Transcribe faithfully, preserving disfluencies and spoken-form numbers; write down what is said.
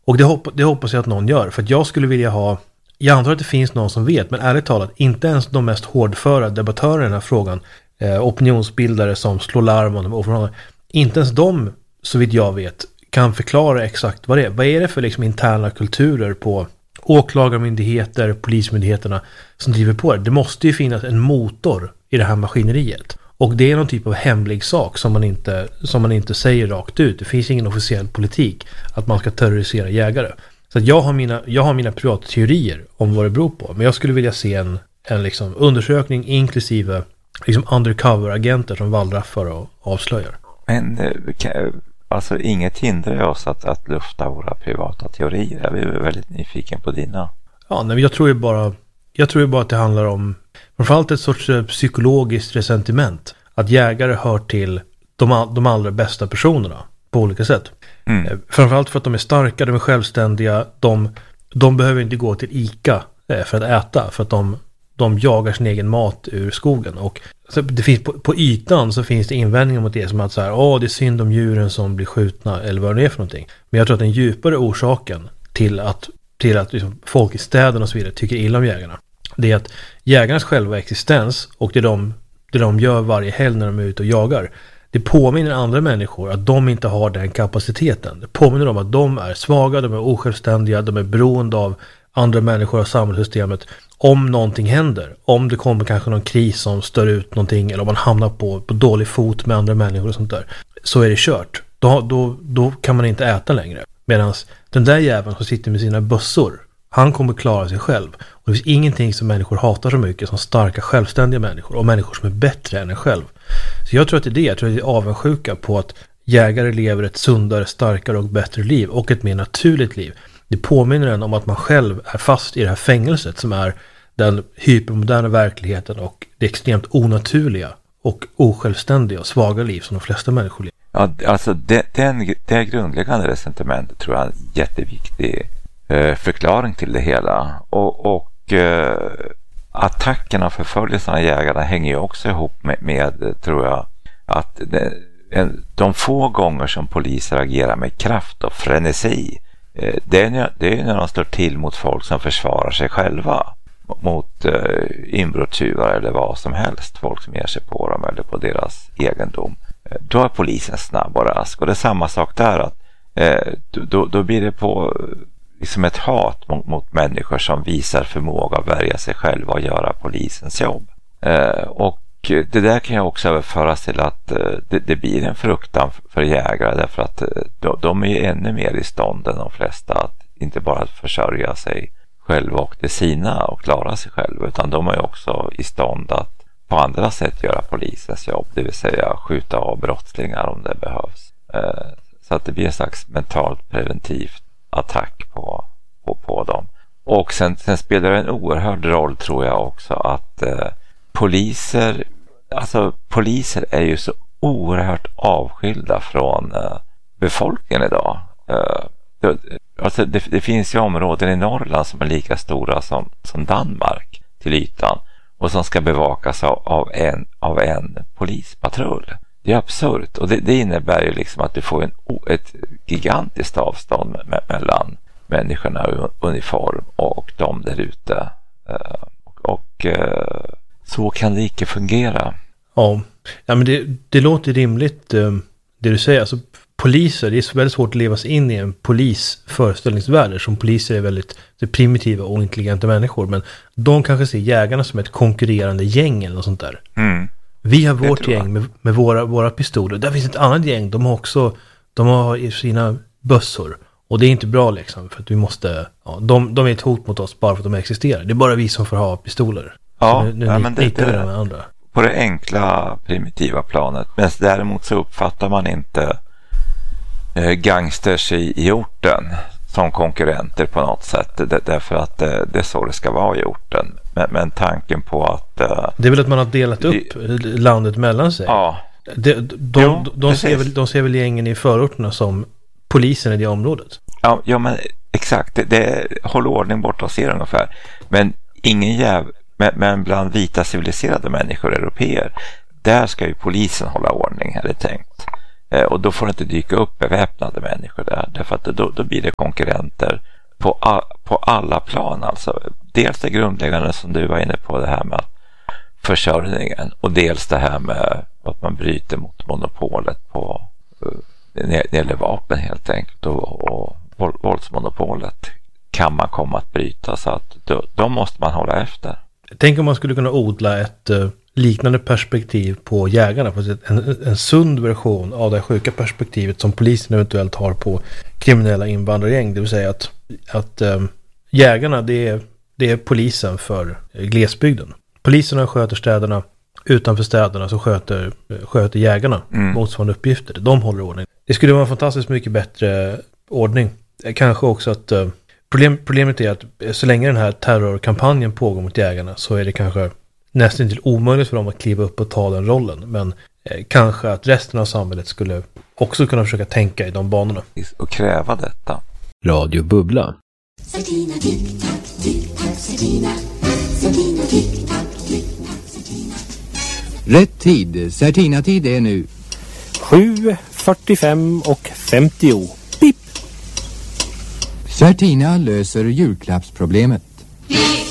Och det, hopp, det hoppas jag att någon gör. För att jag skulle vilja ha... Jag antar att det finns någon som vet, men ärligt talat, inte ens de mest hårdföra debattörer i den här frågan, eh, opinionsbildare som slår larm om dem, och inte ens de, så vitt jag vet, kan förklara exakt vad det är. Vad är det för liksom interna kulturer på åklagarmyndigheter, polismyndigheterna som driver på det? Det måste ju finnas en motor i det här maskineriet. Och det är någon typ av hemlig sak som man inte, som man inte säger rakt ut. Det finns ingen officiell politik att man ska terrorisera jägare. Så att jag har mina, jag har mina privata teorier om vad det beror på. Men jag skulle vilja se en, en liksom undersökning inklusive liksom undercover-agenter som wallraffar och avslöjar. Men alltså inget hindrar oss att, att lufta våra privata teorier. Jag är väldigt nyfiken på dina. Ja, nej, jag tror ju bara jag tror ju bara att det handlar om framförallt ett sorts psykologiskt resentiment. Att jägare hör till de, de allra bästa personerna på olika sätt. Mm. Framförallt för att de är starka, de är självständiga. De, de behöver inte gå till Ica för att äta. För att de, de jagar sin egen mat ur skogen. Och så det finns, på, på ytan så finns det invändningar mot det. Som att så här, åh, det är synd om djuren som blir skjutna. Eller vad det är för någonting. Men jag tror att den djupare orsaken till att, till att liksom folk i städerna och så vidare tycker illa om jägarna. Det är att jägarnas själva existens och det de, det de gör varje helg när de är ute och jagar, det påminner andra människor att de inte har den kapaciteten. Det påminner om att de är svaga, de är osjälvständiga, de är beroende av andra människor och samhällssystemet. Om någonting händer, om det kommer kanske någon kris som stör ut någonting eller om man hamnar på, på dålig fot med andra människor och sånt där, så är det kört. Då, då, då kan man inte äta längre. Medan den där jäveln som sitter med sina bössor, han kommer klara sig själv. Och det finns ingenting som människor hatar så mycket som starka, självständiga människor. Och människor som är bättre än en själv. Så jag tror att det är det. Jag tror att det är avundsjuka på att jägare lever ett sundare, starkare och bättre liv. Och ett mer naturligt liv. Det påminner en om att man själv är fast i det här fängelset som är den hypermoderna verkligheten och det extremt onaturliga och osjälvständiga och svaga liv som de flesta människor lever. Ja, alltså det, det, det grundläggande resentimentet tror jag är en jätteviktig förklaring till det hela. Och, och eh, attackerna och förföljelserna av jägarna hänger ju också ihop med, med tror jag, att det, en, de få gånger som poliser agerar med kraft och frenesi, eh, det, är, det är när de slår till mot folk som försvarar sig själva, mot eh, inbrottstjuvar eller vad som helst, folk som ger sig på dem eller på deras egendom. Eh, då är polisen snabb och rask. Och det är samma sak där, att eh, då, då blir det på liksom ett hat mot, mot människor som visar förmåga att värja sig själva och göra polisens jobb. Eh, och det där kan jag också överföras till att eh, det, det blir en fruktan för jägare, därför att eh, de, de är ju ännu mer i stånd än de flesta att inte bara försörja sig själva och det sina och klara sig själva, utan de är ju också i stånd att på andra sätt göra polisens jobb, det vill säga skjuta av brottslingar om det behövs. Eh, så att det blir en slags mentalt preventivt attack på, på, på dem. Och sen, sen spelar det en oerhörd roll, tror jag också, att eh, poliser alltså poliser är ju så oerhört avskilda från eh, befolkningen idag. Eh, det, alltså det, det finns ju områden i Norrland som är lika stora som, som Danmark till ytan och som ska bevakas av, av, en, av en polispatrull. Det är absurt, och det, det innebär ju liksom att du får en, ett gigantiskt avstånd me- mellan människorna i uniform och de där ute. Uh, och och uh, så kan det inte fungera. Ja, ja men det, det låter rimligt um, det du säger. Alltså, poliser, det är väldigt svårt att leva sig in i en polisföreställningsvärld, som poliser är väldigt är primitiva och intelligenta människor, men de kanske ser jägarna som ett konkurrerande gäng eller något sånt där. Mm. Vi har vårt gäng med, med våra, våra pistoler. Där finns ett annat gäng. De har också de har sina bössor. Och det är inte bra liksom. För att vi måste... Ja, de, de är ett hot mot oss bara för att de existerar. Det är bara vi som får ha pistoler. Ja, nu, nu ja men det, det är med andra. På det enkla primitiva planet. Men däremot så uppfattar man inte eh, gangsters i, i orten som konkurrenter på något sätt. Det, därför att det, det är så det ska vara i orten. Men, men tanken på att... Uh, det är väl att man har delat upp det, landet mellan sig. Ja. De, de, jo, de, de, ser väl, de ser väl gängen i förorterna som polisen i det området. Ja, ja men exakt. Det, det håller ordning borta och ser ungefär. Men ingen jäv... Men, men bland vita civiliserade människor, europeer, där ska ju polisen hålla ordning, är det tänkt. Eh, och då får det inte dyka upp beväpnade människor där. Därför att då, då blir det konkurrenter på, a, på alla plan. Alltså. Dels det grundläggande som du var inne på, det här med försörjningen. Och dels det här med att man bryter mot monopolet på när det gäller vapen helt enkelt. Och, och våldsmonopolet kan man komma att bryta, så att då, då måste man hålla efter. Tänk om man skulle kunna odla ett uh, liknande perspektiv på jägarna, på en, en sund version av det sjuka perspektivet som polisen eventuellt har på kriminella invandrargäng, det vill säga att, att um, jägarna det är, det är polisen för glesbygden. Poliserna sköter städerna, utanför städerna så sköter, sköter jägarna mm. motsvarande uppgifter. De håller ordning. Det skulle vara en fantastiskt mycket bättre ordning. Kanske också att uh, problem, problemet är att så länge den här terrorkampanjen pågår mot jägarna så är det kanske nästan till omöjligt för dem att kliva upp och ta den rollen. Men eh, kanske att resten av samhället skulle också kunna försöka tänka i de banorna. Och kräva detta. Radio Bubbla. Certina, tick-tack, tick-tack, Certina. Certina, tick-tack, tick-tack, Certina. Rätt tid. Certina-tid är nu sju, fyrtiofem och femtio. Pip! Certina löser julklappsproblemet.